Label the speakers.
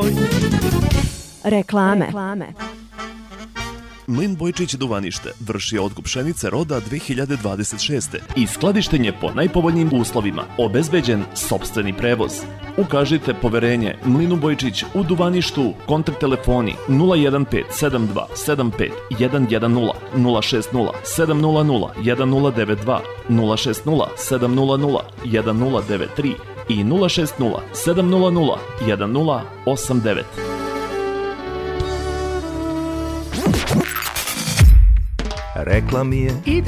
Speaker 1: Reklame.
Speaker 2: Mlin Bojčić Duvanište vrši otkup pšenice roda 2026. i skladištenje po najpovoljnijim uslovima, obezbeđen sopstveni prevoz. Ukažite poverenje Mlinu Bojčić u Duvaništu. Kontakt telefoni 015 72 75 110 060 700 1092 060 700 1093 i 060 700 1089.
Speaker 3: Rekla mi je